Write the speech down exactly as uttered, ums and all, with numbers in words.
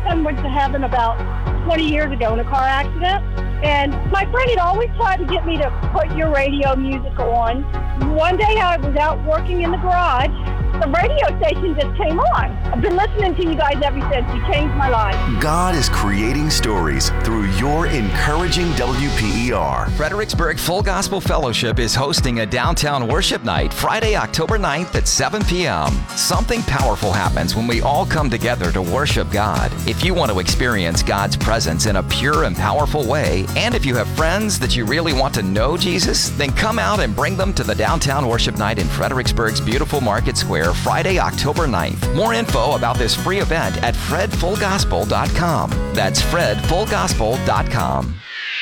son went to heaven about twenty years ago in a car accident. And my friend had always tried to get me to put your radio music on. One day I was out working in the garage. The radio station just came on. I've been listening to you guys ever since. You changed my life. God is creating stories through your encouraging W P E R. Fredericksburg Full Gospel Fellowship is hosting a downtown worship night Friday, October ninth at seven p.m. Something powerful happens when we all come together to worship God. If you want to experience God's presence in a pure and powerful way, and if you have friends that you really want to know Jesus, then come out and bring them to the downtown worship night in Fredericksburg's beautiful Market Square Friday, October ninth. More info about this free event at fred full gospel dot com. That's fred full gospel dot com.